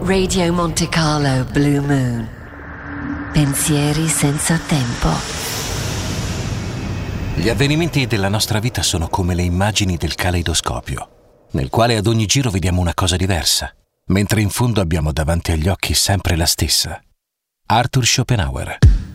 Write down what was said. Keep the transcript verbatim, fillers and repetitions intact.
Radio Monte Carlo Blue Moon. Pensieri senza tempo. Gli avvenimenti della nostra vita sono come le immagini del caleidoscopio, nel quale ad ogni giro vediamo una cosa diversa, mentre in fondo abbiamo davanti agli occhi sempre la stessa. Arthur Schopenhauer.